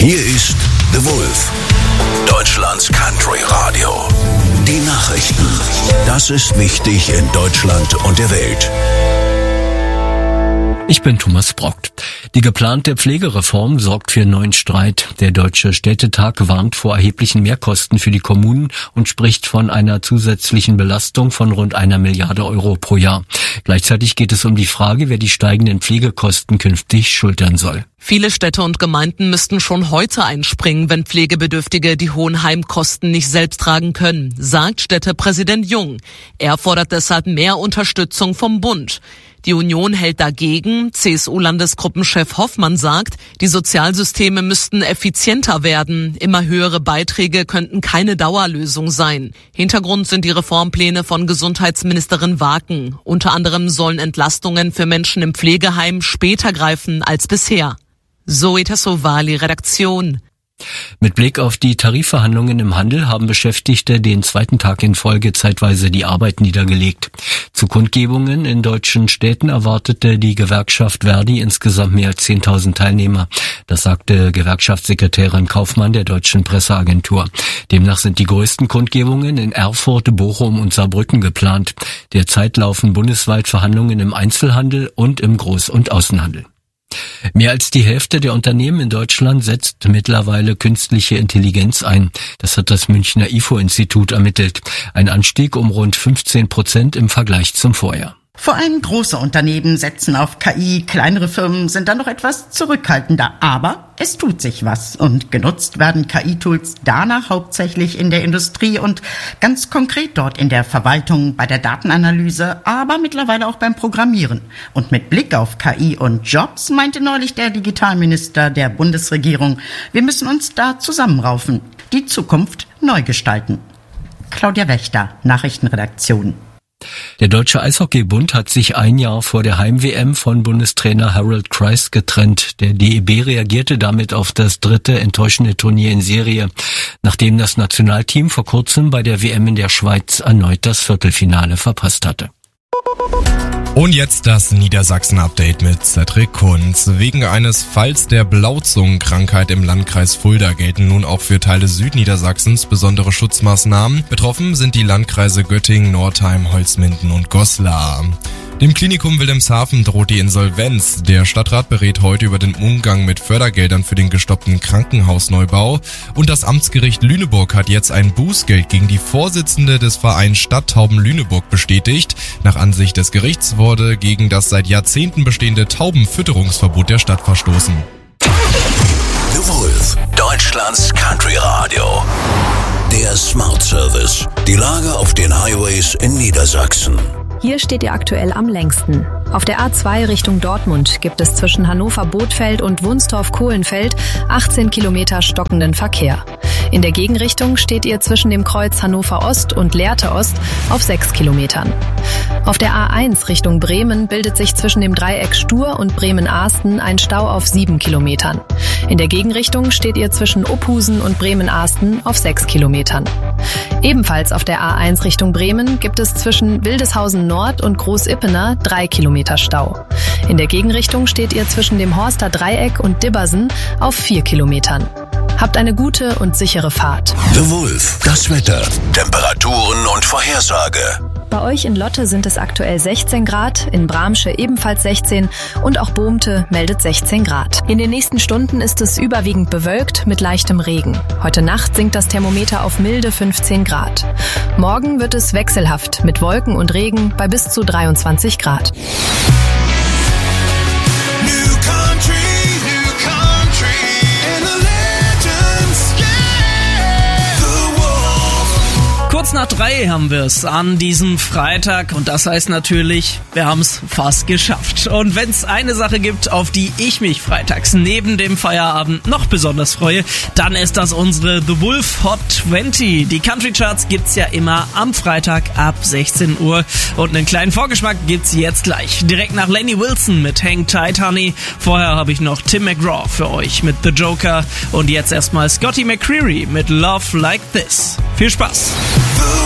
Hier ist The Wolf, Deutschlands Country Radio. Die Nachrichten. Das ist wichtig in Deutschland und der Welt. Ich bin Thomas Brockt. Die geplante Pflegereform sorgt für neuen Streit. Der Deutsche Städtetag warnt vor erheblichen Mehrkosten für die Kommunen und spricht von einer zusätzlichen Belastung von rund 1 Milliarde Euro pro Jahr. Gleichzeitig geht es um die Frage, wer die steigenden Pflegekosten künftig schultern soll. Viele Städte und Gemeinden müssten schon heute einspringen, wenn Pflegebedürftige die hohen Heimkosten nicht selbst tragen können, sagt Städtepräsident Jung. Er fordert deshalb mehr Unterstützung vom Bund. Die Union hält dagegen. CSU-Landesgruppenchef Hoffmann sagt, die Sozialsysteme müssten effizienter werden. Immer höhere Beiträge könnten keine Dauerlösung sein. Hintergrund sind die Reformpläne von Gesundheitsministerin Waken. Unter anderem sollen Entlastungen für Menschen im Pflegeheim später greifen als bisher. Zoe Tassovali, Redaktion. Mit Blick auf die Tarifverhandlungen im Handel haben Beschäftigte den zweiten Tag in Folge zeitweise die Arbeit niedergelegt. Zu Kundgebungen in deutschen Städten erwartete die Gewerkschaft Verdi insgesamt mehr als 10.000 Teilnehmer. Das sagte Gewerkschaftssekretärin Kaufmann der Deutschen Presseagentur. Demnach sind die größten Kundgebungen in Erfurt, Bochum und Saarbrücken geplant. Derzeit laufen bundesweit Verhandlungen im Einzelhandel und im Groß- und Außenhandel. Mehr als die Hälfte der Unternehmen in Deutschland setzt mittlerweile künstliche Intelligenz ein. Das hat das Münchner IFO-Institut ermittelt. Ein Anstieg um rund 15% im Vergleich zum Vorjahr. Vor allem große Unternehmen setzen auf KI, kleinere Firmen sind dann noch etwas zurückhaltender. Aber es tut sich was und genutzt werden KI-Tools danach hauptsächlich in der Industrie und ganz konkret dort in der Verwaltung, bei der Datenanalyse, aber mittlerweile auch beim Programmieren. Und mit Blick auf KI und Jobs meinte neulich der Digitalminister der Bundesregierung, wir müssen uns da zusammenraufen, die Zukunft neu gestalten. Claudia Wächter, Nachrichtenredaktion. Der Deutsche Eishockeybund hat sich ein Jahr vor der Heim-WM von Bundestrainer Harold Kreis getrennt. Der DEB reagierte damit auf das 3. enttäuschende Turnier in Serie, nachdem das Nationalteam vor kurzem bei der WM in der Schweiz erneut das Viertelfinale verpasst hatte. Und jetzt das Niedersachsen-Update mit Cedric Kunz. Wegen eines Falls der Blauzungenkrankheit im Landkreis Fulda gelten nun auch für Teile Südniedersachsens besondere Schutzmaßnahmen. Betroffen sind die Landkreise Göttingen, Northeim, Holzminden und Goslar. Dem Klinikum Wilhelmshaven droht die Insolvenz. Der Stadtrat berät heute über den Umgang mit Fördergeldern für den gestoppten Krankenhausneubau. Und das Amtsgericht Lüneburg hat jetzt ein Bußgeld gegen die Vorsitzende des Vereins Stadttauben Lüneburg bestätigt. Nach Ansicht des Gerichts wurde gegen das seit Jahrzehnten bestehende Taubenfütterungsverbot der Stadt verstoßen. The Wolf, Deutschlands Country Radio. Der Smart Service. Die Lage auf den Highways in Niedersachsen. Hier steht ihr aktuell am längsten. Auf der A2 Richtung Dortmund gibt es zwischen Hannover-Bothfeld und Wunstorf-Kohlenfeld 18 Kilometer stockenden Verkehr. In der Gegenrichtung steht ihr zwischen dem Kreuz Hannover-Ost und Lehrte-Ost auf 6 Kilometern. Auf der A1 Richtung Bremen bildet sich zwischen dem Dreieck Stur und Bremen-Ahsten ein Stau auf 7 Kilometern. In der Gegenrichtung steht ihr zwischen Ophusen und Bremen-Ahsten auf 6 Kilometern. Ebenfalls auf der A1 Richtung Bremen gibt es zwischen Wildeshausen Nord und Großippener 3 Kilometer Stau. In der Gegenrichtung steht ihr zwischen dem Horster Dreieck und Dibbersen auf 4 Kilometern. Habt eine gute und sichere Fahrt. The Wolf, das Wetter, Temperaturen und Vorhersage. Bei euch in Lotte sind es aktuell 16 Grad, in Bramsche ebenfalls 16 und auch Bohmte meldet 16 Grad. In den nächsten Stunden ist es überwiegend bewölkt mit leichtem Regen. Heute Nacht sinkt das Thermometer auf milde 15 Grad. Morgen wird es wechselhaft mit Wolken und Regen bei bis zu 23 Grad. Kurz nach 3 haben wir es an diesem Freitag und das heißt natürlich, wir haben es fast geschafft. Und wenn es eine Sache gibt, auf die ich mich freitags neben dem Feierabend noch besonders freue, dann ist das unsere The Wolf Hot 20. Die Country Charts gibt's ja immer am Freitag ab 16 Uhr und einen kleinen Vorgeschmack gibt's jetzt gleich. Direkt nach Lenny Wilson mit Hang Tight Honey. Vorher habe ich noch Tim McGraw für euch mit The Joker und jetzt erstmal Scotty McCreery mit Love Like This. Viel Spaß!